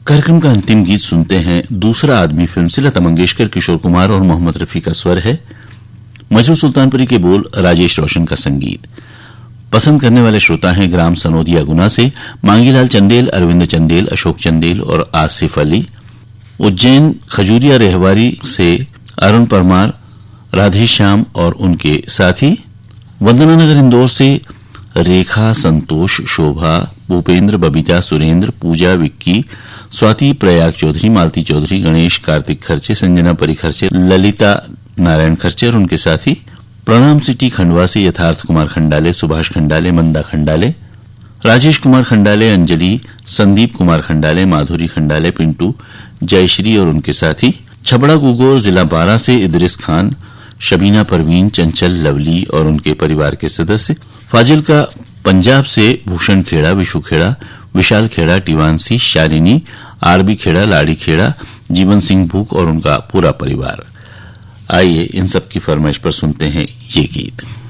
कार्यक्रम का अंतिम गीत सुनते हैं दूसरा आदमी फिल्म से लता मंगेशकर, किशोर कुमार और मोहम्मद रफी का स्वर है, मजरू सुल्तानपुरी के बोल, राजेश रोशन का संगीत। पसंद करने वाले श्रोता हैं ग्राम सनोदिया गुना से मांगीलाल चंदेल, अरविंद चंदेल, अशोक चंदेल और आसिफ अली। उज्जैन खजूरिया रेहवारी से अरुण परमार, राधेश्याम और उनके साथी। वंदना नगर इंदौर से रेखा, संतोष, शोभा, भूपेंद्र, बबीता, सुरेंद्र, पूजा, विक्की, स्वाति, प्रयाग चौधरी, मालती चौधरी, गणेश, कार्तिक खर्चे, संजना परी खर्चे, ललिता नारायण खर्चे और उनके साथी। प्रणाम सिटी खंडवा से यथार्थ कुमार खंडाले, सुभाष खंडाले, मंदा खंडाले, राजेश कुमार खंडाले, अंजलि, संदीप कुमार खंडाले, माधुरी खंडाले, पिंटू, जयश्री और उनके साथी। छबड़ा गुगोर जिला बारा से इदरिस खान, शबीना परवीन, चंचल, लवली और उनके परिवार के सदस्य। फाजिलका पंजाब से भूषण खेड़ा, विशु खेड़ा, विशाल खेड़ा, टिवांसी, शालिनी, आरबी खेड़ा, लाड़ी खेड़ा, जीवन सिंह भूख और उनका पूरा परिवार। आइए इन सब की फरमाइश पर सुनते हैं ये गीत।